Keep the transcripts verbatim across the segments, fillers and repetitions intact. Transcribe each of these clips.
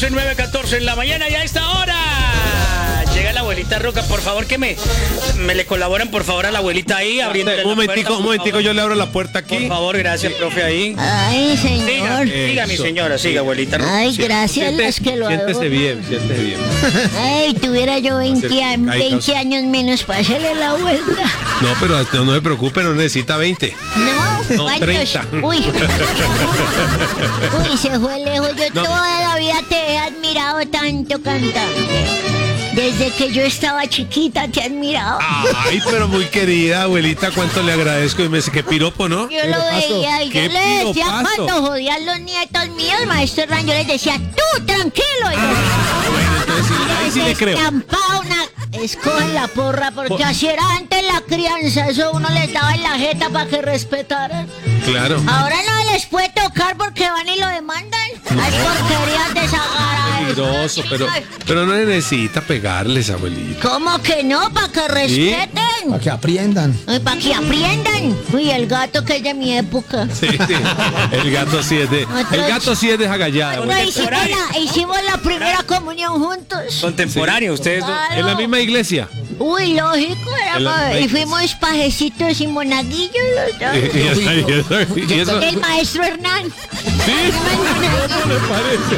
catorce, nueve catorce en la mañana y a esta hora llega la abuelita Roca. Por favor, que me, me le colaboran, por favor, a la abuelita ahí abriendo. Un momentico, un momentico, yo le abro la puerta aquí. Por favor, gracias, profe, ahí. Ay, señor. Siga, siga mi señora, siga, abuelita Roca. Ay, gracias, las que lo hago. Siéntese bien, siéntese bien. Ay, tuviera yo veinte, a- veinte años menos para hacerle la vuelta. No, pero no, no se preocupe, no necesita veinte. No, No, ¿cuántos? treinta. Uy. Uy, se fue lejos. Yo No. toda la vida te he admirado tanto cantante. Desde que yo estaba chiquita te he admirado. Ay, pero muy querida, abuelita, cuánto le agradezco. Y me dice que piropo, ¿no? Yo lo veía y ¿Qué yo le decía piropazo? cuando jodían los nietos míos, maestro Hernán, yo les decía, tú, tranquilo. Y Bueno, entonces sí, ahí sí le creo. estampaba una... Escogen la porra, porque así era antes la crianza. Eso uno les daba en la jeta para que respetaran. Claro. Ahora no les puede tocar porque van y lo demandan. Las porquerías desagradables. Peligroso, pero, pero no necesita pegarles, abuelita. ¿Cómo que no? Para que respeten. Para que aprendan. Para que aprendan. Uy, el gato que es de mi época. Sí, sí. El gato sí es de. El gato sí es de Jagallada. No, hicimos, la, hicimos la primera comunión juntos. Contemporáneo, ustedes dos. Claro. En la misma iglesia. Uy, lógico, En la- éramos, y fuimos pajecitos y monaguillos los dos. Y, y eso- y eso- y eso- El maestro Hernán. ¿Sí? ¿Cómo le parece?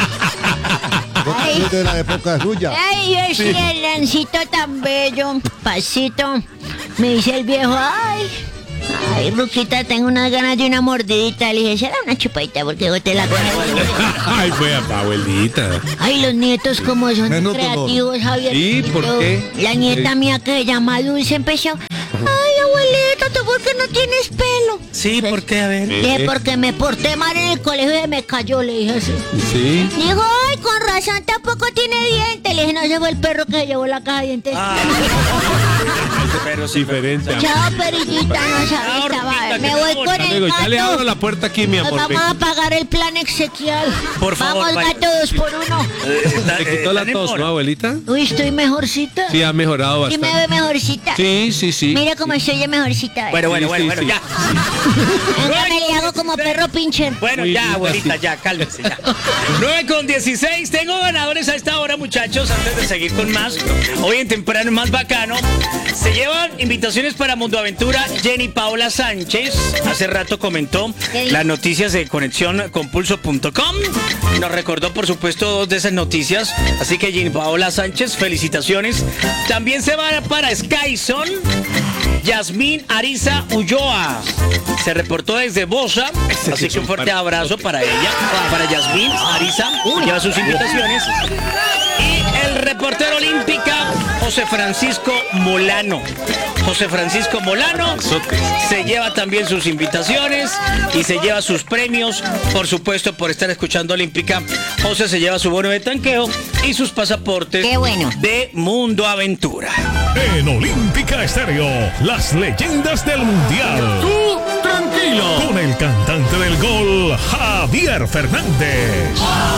Ay, De la época suya. ay, ese Hernancito tan bello, pasito. Me dice el viejo, ay, ay, Ruquita, tengo unas ganas de una mordidita. Le dije, será una chupadita porque yo te la cojo. Ay, fue a abuelita. Ay, los nietos como son Menos creativos, Javier. ¿Y por qué? La nieta mía que se llama Dulce empezó, ay, abuelita, ¿tú por qué no tienes pelo? Sí, ¿por qué? A ver. Sí. Dije, porque me porté mal en el colegio y me cayó, le dije así. Sí. Dijo, ay, con razón tampoco tiene dientes. Le dije, no, ese fue el perro que llevó la caja de dientes. Ah, pero sí. Diferente. Chao, perillita, no Chao, sabes, Rufita, chaval. que Me te voy amo. con Hasta el luego. Ya le abro gato. la puerta aquí, mi Nos amor. vamos a Venga. pagar el plan exequial. Por favor, Vamos, vaya. gato, dos por uno. Eh, está- ¿Le eh, quitó la están en tos, mora. no, abuelita? Uy, estoy mejorcita. Sí, ha mejorado Sí me ve bastante. mejorcita. Sí, sí, sí. Mira cómo estoy de mejorcita. Bueno, bueno, Sí, bueno, sí, bueno, sí. ya. Venga, me le hago como perro pincher. Bueno, Muy ya, linda, abuelita, sí. ya, cálmese, ya. nueve con dieciséis, tengo ganadores a esta hora, muchachos, antes de seguir con más. Hoy en temprano más bacano. Se llevan invitaciones para Mundo Aventura. Jenny Paola Sánchez, hace rato comentó ¿Qué dijo? las noticias de conexión con pulso punto com. Nos recordó, por supuesto, dos de esas noticias. Así que Jenny Paola Sánchez, felicitaciones. También se va para Skyson. Yasmín Ariza Ulloa se reportó desde Bosa, así que un fuerte abrazo para ella, para Yasmín Ariza, lleva sus invitaciones. Y el reportero olímpica José Francisco Molano. José Francisco Molano se lleva también sus invitaciones y se lleva sus premios, por supuesto, por estar escuchando Olímpica. José se lleva su bono de tanqueo y sus pasaportes Qué bueno. de Mundo Aventura. En Olímpica Estéreo, las leyendas del Mundial. Tú, tranquilo. Con el cantante del gol, Javier Fernández.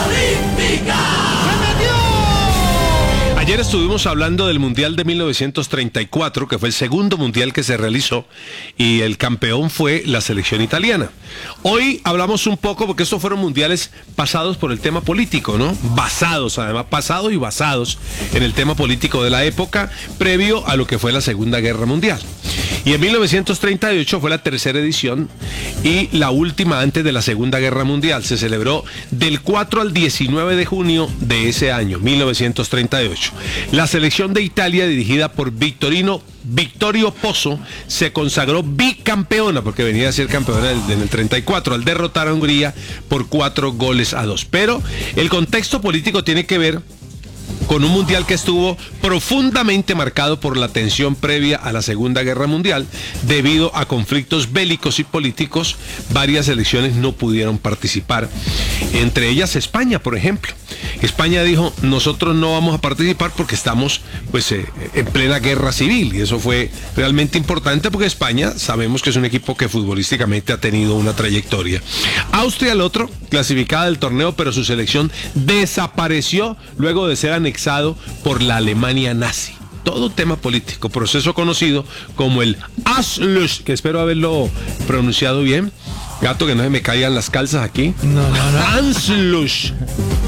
Ayer estuvimos hablando del Mundial de mil novecientos treinta y cuatro, que fue el segundo mundial que se realizó, y el campeón fue la selección italiana. Hoy hablamos un poco, porque estos fueron mundiales pasados por el tema político, ¿no? Basados, además, pasados y basados en el tema político de la época, previo a lo que fue la Segunda Guerra Mundial. Y en mil novecientos treinta y ocho fue la tercera edición y la última antes de la Segunda Guerra Mundial. Se celebró del cuatro al diecinueve de junio de ese año, mil novecientos treinta y ocho. La selección de Italia, dirigida por Victorino Vittorio Pozzo, se consagró bicampeona, porque venía a ser campeona en el treinta y cuatro, al derrotar a Hungría por cuatro goles a dos. Pero el contexto político tiene que ver con un mundial que estuvo profundamente marcado por la tensión previa a la Segunda Guerra Mundial. Debido a conflictos bélicos y políticos, varias selecciones no pudieron participar, entre ellas España, por ejemplo. España dijo, nosotros no vamos a participar porque estamos pues eh, en plena guerra civil, y eso fue realmente importante porque España sabemos que es un equipo que futbolísticamente ha tenido una trayectoria. Austria, el otro, clasificada del torneo, pero su selección desapareció luego de ser anexado por la Alemania nazi. Todo tema político, proceso conocido como el Anschluss, que espero haberlo pronunciado bien. Gato, que no se me caigan las calzas aquí. No, no, no. Anschluss.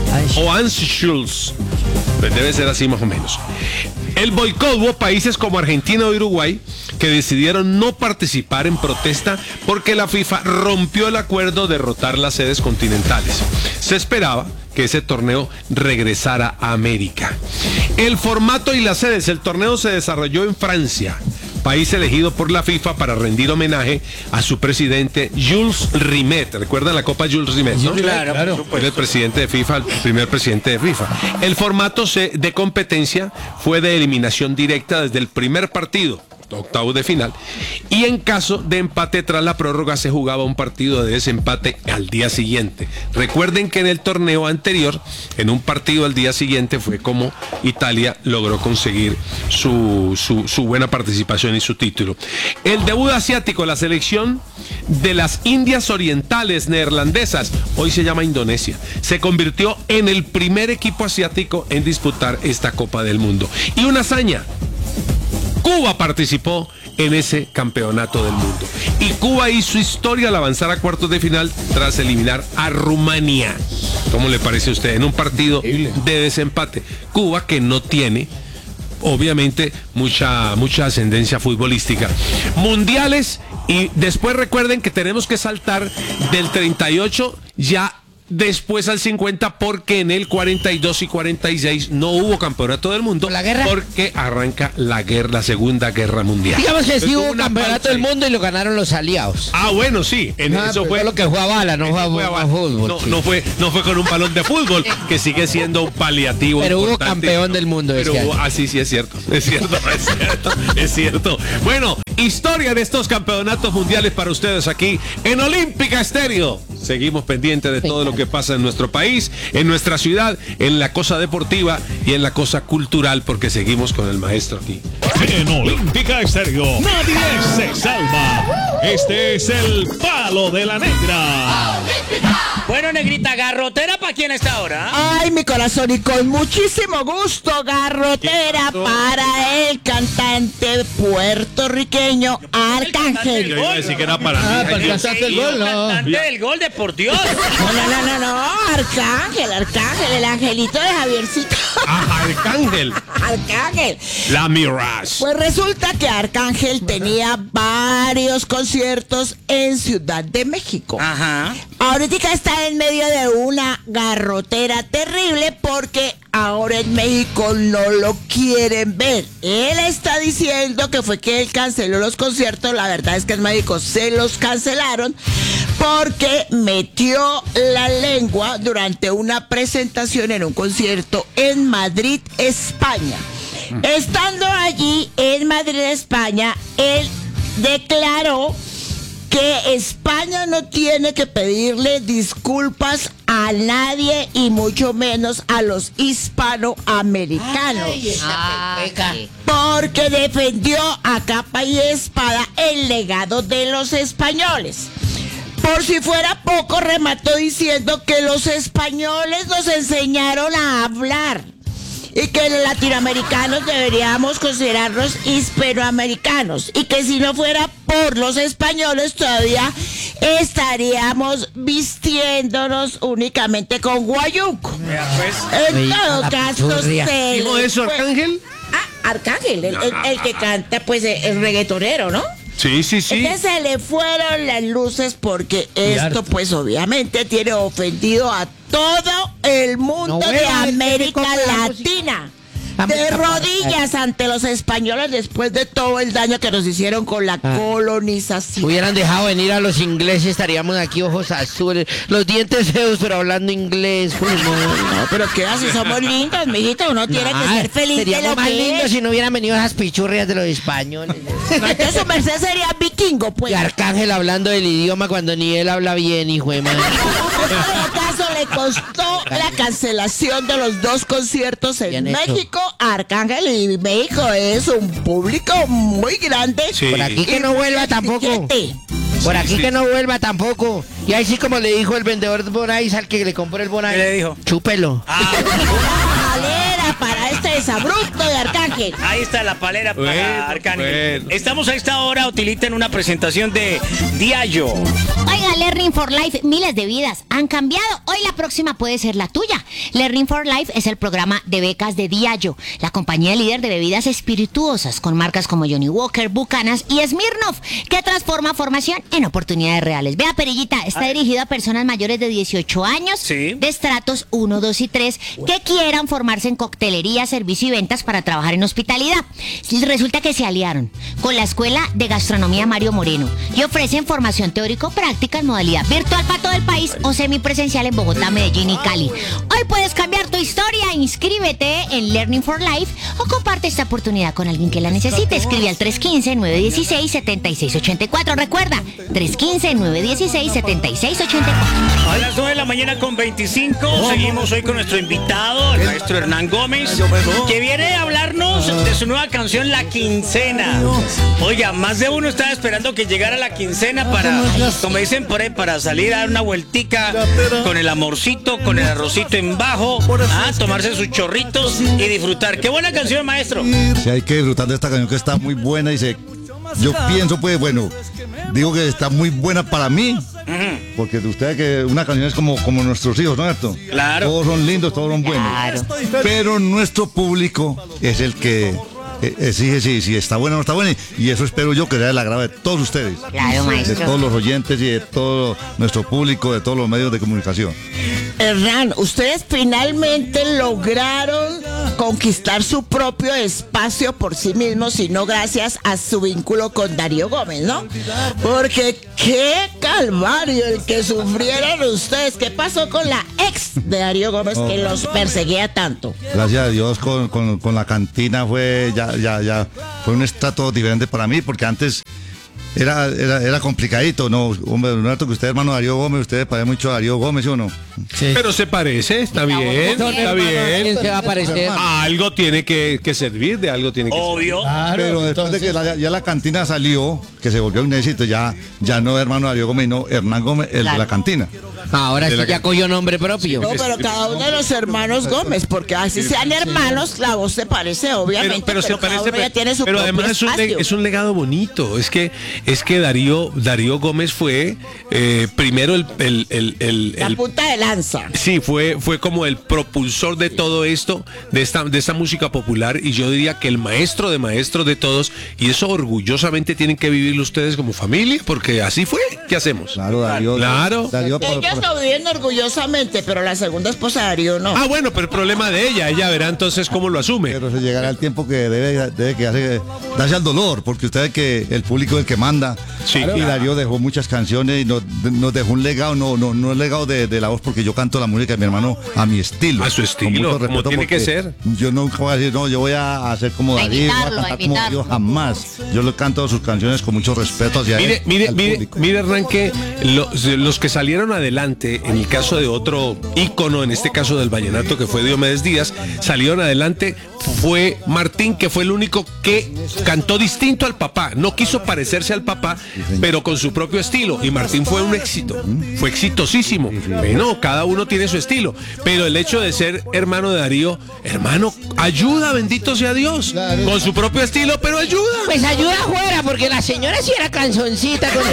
o Anschluss. Pues debe ser así más o menos. El boicot, hubo países como Argentina o Uruguay que decidieron no participar en protesta porque la FIFA rompió el acuerdo de rotar las sedes continentales. Se esperaba que ese torneo regresara a América. El formato y las sedes, el torneo se desarrolló en Francia, país elegido por la FIFA para rendir homenaje a su presidente Jules Rimet. ¿Recuerdan la Copa Jules Rimet, no? Claro, claro. Era el presidente de FIFA, el primer presidente de FIFA. El formato de competencia fue de eliminación directa desde el primer partido, octavos de final, y en caso de empate tras la prórroga se jugaba un partido de desempate al día siguiente. Recuerden que en el torneo anterior, en un partido al día siguiente, fue como Italia logró conseguir su, su, su buena participación y su título. El debut asiático, la selección de las Indias Orientales neerlandesas, hoy se llama Indonesia, se convirtió en el primer equipo asiático en disputar esta Copa del Mundo. Y una hazaña: Cuba participó en ese campeonato del mundo. Y Cuba hizo historia al avanzar a cuartos de final tras eliminar a Rumania. ¿Cómo le parece a usted? En un partido de desempate. Cuba, que no tiene, obviamente, mucha, mucha ascendencia futbolística. Mundiales, y después recuerden que tenemos que saltar del treinta y ocho ya después al cincuenta, porque en el cuarenta y dos y cuarenta y seis no hubo campeonato del mundo. ¿La guerra? Porque arranca la guerra, la Segunda Guerra Mundial. Digamos que sí hubo una campeonato del mundo y lo ganaron los aliados. Ah, bueno, sí. En Ah, eso pero fue lo que fue a bala, no fue a, fue a a bala. fútbol. No, sí. no fue, no fue con un balón de fútbol, que sigue siendo un paliativo. Pero hubo importante. campeón del mundo Pero este hubo, año. ah, sí, sí, es cierto. Es cierto, es cierto, es cierto. Bueno, historia de estos campeonatos mundiales para ustedes aquí en Olímpica Estéreo. Seguimos pendientes de todo lo que pasa en nuestro país, en nuestra ciudad, en la cosa deportiva y en la cosa cultural, porque seguimos con el maestro aquí. En Olímpica Estéreo, nadie se salva. Este es el Palo de la Negra. Bueno, negrita, garrotera, ¿para quién está ahora? Ay, mi corazón, y con muchísimo gusto, garrotera para el cantante puertorriqueño Arcángel. Yo iba a decir que era para Ah, mí. para el cantante del gol, no. Cantante del gol, de por Dios. No, no, no, no, no, Arcángel, Arcángel, el angelito de Javiercito. Ah, Arcángel. Arcángel. La Mirage. Pues resulta que Arcángel tenía varios conciertos en Ciudad de México. Ajá. Ahorita está en medio de una garrotera terrible porque ahora en México no lo quieren ver. Él está diciendo que fue que él canceló los conciertos. La verdad es que en México se los cancelaron porque metió la lengua durante una presentación en un concierto en Madrid, España. Estando allí en Madrid, España, él declaró que España no tiene que pedirle disculpas a nadie y mucho menos a los hispanoamericanos. Porque defendió a capa y espada el legado de los españoles. Por si fuera poco, remató diciendo que los españoles nos enseñaron a hablar y que los latinoamericanos deberíamos considerarnos hispanoamericanos y que si no fuera por los españoles todavía estaríamos vistiéndonos únicamente con guayuco. En Oye, todo la caso, pichurria. se ¿Dijo le eso fue- Arcángel? Ah, Arcángel, el, el- el que canta pues el, el reggaetonero, ¿no? Sí, sí, sí. Es que se le fueron las luces porque esto pues obviamente tiene ofendido a todo el mundo No de vea, este América rico con la música. Latina. Ah, De música rodillas ante los españoles después de todo el daño que nos hicieron con la Ah. colonización. Hubieran dejado venir a los ingleses, estaríamos aquí ojos azules, los dientes feos, pero hablando inglés. Pues, no. No, pero qué así somos lindos, mijito, uno tiene que ser feliz de Seríamos lo más que lindos es. si no hubieran venido esas pichurrias de los españoles. No, entonces su merced sería vikingo, pues. Y Arcángel hablando del idioma cuando ni él habla bien, hijo de madre. En todo caso, le costó la cancelación de los dos conciertos en Bien hecho. México. Arcángel y México es un público muy grande. Sí. Por aquí que no vuelva tampoco. Fíjate. Por aquí sí. que no vuelva tampoco. Y ahí sí como le dijo el vendedor de Bonais al que le compró el Bonais. ¿Qué le dijo? Chúpelo. Una jalera para este es abrupto de Arcángel. Ahí está la palera para Bueno, Arcángel. bueno. Estamos a esta hora, Otilita, en una presentación de Diallo. Oiga, Learning for Life, miles de vidas han cambiado. Hoy la próxima puede ser la tuya. Learning for Life es el programa de becas de Diageo, la compañía líder de bebidas espirituosas con marcas como Johnny Walker, Buchanan y Smirnoff, que transforma formación en oportunidades reales. Vea, Perillita, está dirigido a personas mayores de dieciocho años, Sí. de estratos uno, dos y tres, que quieran formarse en coctelería, servicio y ventas para trabajar en hospitalidad. Resulta que se aliaron con la Escuela de Gastronomía Mario Moreno y ofrecen formación teórico-práctica en modalidad virtual para todo el país o semipresencial en Bogotá, Medellín y Cali. Hoy puedes cambiar tu historia. Inscríbete en Learning for Life o comparte esta oportunidad con alguien que la necesite. Escribe al tres uno cinco, nueve uno seis, siete seis ocho cuatro. Recuerda, tres uno cinco, nueve uno seis, siete seis ocho cuatro. A las nueve de la mañana con veinticinco, seguimos hoy con nuestro invitado, el maestro Hernán Gómez, que viene a hablarnos de su nueva canción, La Quincena. Oiga, más de uno estaba esperando que llegara la quincena para, como dicen por ahí, para salir a dar una vueltica con el amorcito, con el arrocito en bajo, a tomarse sus chorritos y disfrutar. Qué buena canción, maestro. Sí, hay que disfrutar de esta canción que está muy buena y se, yo pienso pues bueno, digo que está muy buena para mí, porque ustedes que una canción es como, como nuestros hijos, ¿no es cierto? Claro. Todos son lindos, todos son buenos. Claro. Pero nuestro público es el que eh, exige si, si está buena o no está buena, y eso espero yo que sea del agrado de todos ustedes. Claro, De maestro. todos los oyentes y de todo nuestro público, de todos los medios de comunicación. Hernán, ustedes finalmente lograron conquistar su propio espacio por sí mismos y no gracias a su vínculo con Darío Gómez, ¿no? Porque qué calvario el que sufrieron ustedes. ¿Qué pasó con la ex de Darío Gómez que los perseguía tanto? Gracias a Dios con, con, con la cantina fue ya, ya, ya fue un estrato diferente para mí, porque antes era, era, era complicadito, ¿no? Hombre, no es que usted, hermano Darío Gómez, usted parece mucho a Darío Gómez, ¿sí o no? Sí. Pero se parece, está bien, Son está hermanos, bien. ¿quién se va a parecer? Algo tiene que, que servir, de algo tiene que Obvio. Pero después de que la- ya la cantina salió, que se volvió un éxito, ya, ya no hermano Darío Gómez, no Hernán Gómez, el de la cantina. Ahora De sí la ya que- cogió nombre propio. No, pero cada uno de los hermanos Gómez, porque así sean hermanos, la voz se parece, obviamente, Pero, pero, pero, se parece, cada uno ya pero, tiene su pero propio además es un, espacio. leg- es un legado bonito. Es que es que Darío Darío Gómez fue eh, primero el, el, el, el- La el- punta de lanza. sí, fue fue como el propulsor de todo esto, de esta de esta música popular, y yo diría que el maestro de maestros de todos, y eso orgullosamente tienen que vivirlo ustedes como familia, porque así fue. ¿Qué hacemos? Claro, Darío. Claro. Darío por- Ellos por- lo viven orgullosamente, pero la segunda esposa de Darío no. Ah, bueno, pero el problema de ella, ella verá entonces cómo lo asume. Pero se llegará el tiempo que debe, debe que hace, darse al dolor, porque usted ve que el público es el que manda. Sí. Y Darío dejó muchas canciones y nos, nos dejó un legado, no, no, no es legado de, de la voz, porque yo canto la música de mi hermano a mi estilo. A su estilo, Con mucho como respeto, tiene que porque ser. Yo nunca voy a decir, no, yo voy a hacer como A Darío, voy a imitarlo, a cantar como imitarlo. yo, jamás. Yo le canto sus canciones con mucho respeto hacia Mire, él, mire, al mire, público. mire, Hernán, que los, los que salieron adelante, en el caso de otro ícono, en este caso del vallenato, que fue Diomedes Díaz, salieron adelante, fue Martín, que fue el único que cantó distinto al papá. No quiso parecerse al papá, pero con su propio estilo. Y Martín fue un éxito, fue exitosísimo. Bueno, cada uno tiene su estilo. Pero el hecho de ser hermano de Darío, hermano, ayuda, bendito sea Dios. Con su propio estilo, pero ayuda. Pues ayuda afuera, porque la señora sí era canzoncita con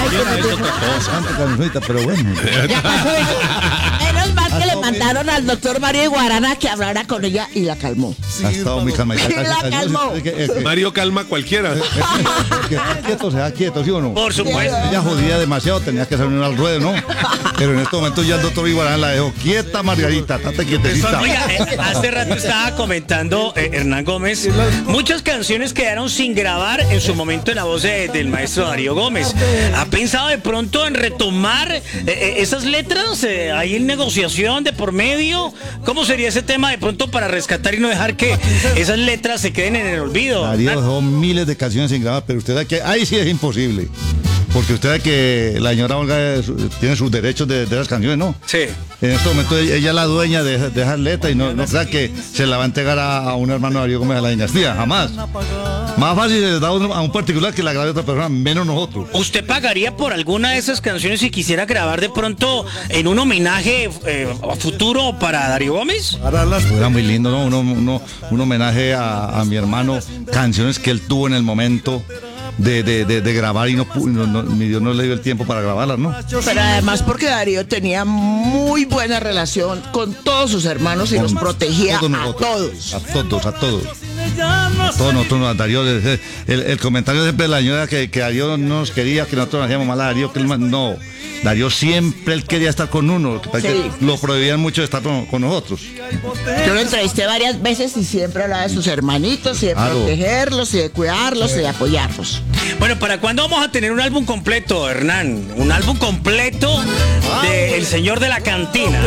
Canta cancioncita, pero bueno. Ya pasó eso. Menos mal que le mandaron al doctor Mario Iguarana que hablara con ella y la calmó. Ha estado muy calmadita. Sí, la calmó. Es que- es que- Mario calma a cualquiera. es que está quieto, se da quieto, ¿sí o no? Por supuesto. Ella jodía demasiado, tenía que salir al ruedo, ¿no? Pero en este momento ya el doctor Iguarán la dejó quieta, Margarita, estate quietecita. Oiga, eh, hace rato estaba comentando eh, Hernán Gómez, muchas canciones quedaron sin grabar en su momento en la voz de- del maestro Darío Gómez. ¿Ha pensado de pronto en retomar eh, eh, esas letras? Eh, ¿Hay en negociación de por medio? ¿Cómo sería ese tema de pronto para rescatar y no dejar que esas letras se queden en el olvido? Darío dejó miles de canciones sin grabar, pero usted sabe que ahí sí es imposible. Porque usted sabe que la señora Olga es- tiene sus derechos de, de las canciones, ¿no? Sí. En este momento ella ella es la dueña de, de esas letras y no, no crea que se la va a entregar a, a un hermano de Darío Gómez a la dinastía, jamás. Más fácil les da a un- a un particular que la grabe otra persona, menos nosotros. ¿Usted pagaría por alguna de esas canciones si quisiera grabar de pronto en un homenaje eh, a futuro para Darío Gómez? Era muy lindo, ¿no? Uno- uno- un homenaje a, a mi hermano, canciones que él tuvo en el momento de, de- de- de grabar y no, pu- no, no- mi Dios no le dio el tiempo para grabarlas, ¿no? Pero además porque Darío tenía muy buena relación con todos sus hermanos y Con los protegía todos a nosotros, todos. A todos, a todos. A todos nosotros, a Darío. El, el comentario siempre de la señora que, que Darío no nos quería, que nosotros hacíamos mal a Darío, que él, no. Darío siempre él quería estar con uno, que, que Sí. lo prohibían mucho de estar con, con nosotros. Yo lo entrevisté varias veces y siempre hablaba de sus hermanitos y de Claro. protegerlos y de cuidarlos y de apoyarlos. Bueno, ¿para cuándo vamos a tener un álbum completo, Hernán? Un álbum completo de El Señor de la Cantina.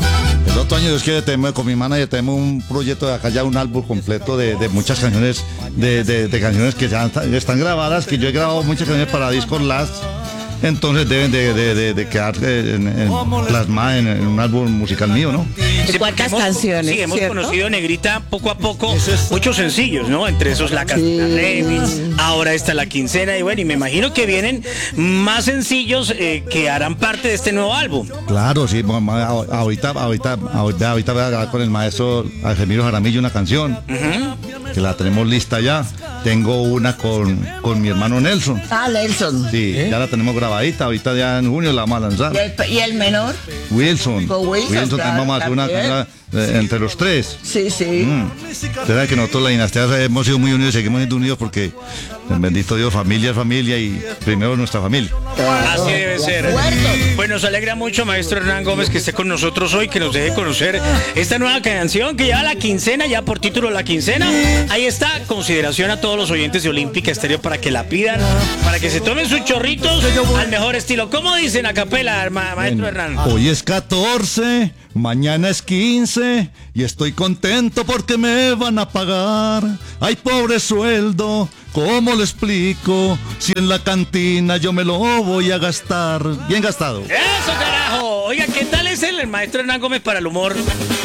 El otro año, Dios quiere, tenemos, con mi manager tenemos un proyecto de acá ya, un álbum completo de, de muchas canciones, de, de- de canciones que ya están, están grabadas, que yo he grabado muchas canciones para discos Last. Entonces deben de, de, de, de quedar en, en, plasmadas en, en un álbum musical mío, ¿no? Sí, ¿Cuántas hemos- canciones, Sí, hemos cierto? conocido Negrita poco a poco muchos sencillos, ¿no? Entre esos La Cantina Sí. Remix, ahora está La Quincena y bueno, y me imagino que vienen más sencillos eh, que harán parte de este nuevo álbum. Claro, sí, mamá, ahorita, ahorita, ahorita, ahorita voy a grabar con el maestro Algemiro Jaramillo una canción, que la tenemos lista ya. Tengo una con, con mi hermano Nelson. Ah, Nelson. Sí, ya la tenemos grabadita, ahorita ya en junio la vamos a ¿Y lanzar. el, pe- y el menor? Wilson. Con Wilson, claro, vamos a hacer una, también. una, eh, entre los tres. Sí, sí. Mm. Usted sabe que nosotros la dinastía hemos sido muy unidos, seguimos siendo unidos porque, bendito Dios, familia es familia y primero nuestra familia. Así debe ser. Pues nos alegra mucho, maestro Hernán Gómez, que esté con nosotros hoy, que nos deje conocer esta nueva canción que lleva La Quincena, ya por título La Quincena. Ahí está, consideración a todos los oyentes de Olímpica Estéreo para que la pidan, para que se tomen sus chorritos al mejor estilo. ¿Cómo dicen a capela, ma- maestro Hernán? Hoy es catorce, mañana es quince y estoy contento porque me van a pagar. Ay, pobre sueldo, ¿cómo le explico? Si en la cantina yo me lo voy a gastar. Bien gastado. ¡Eso, carajo! Oiga, ¿qué tal es el, el maestro Hernán Gómez para el humor?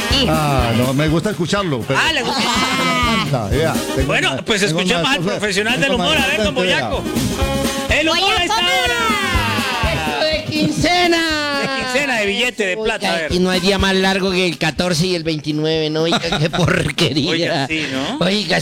Ah, no, me gusta escucharlo. Pero... Ah, le gusta. Ah, vea, tengo Bueno, una- pues tengo escuchemos una- al profesional del tengo humor, una- a ver, don Boyaco. El humor a esta hora. ¡De quincena! De quincena, de billete, de plata, a ver. Y no hay día más largo que el catorce y el veintinueve, ¿no? Oiga, qué porquería. Oiga, sí, ¿no? Oiga,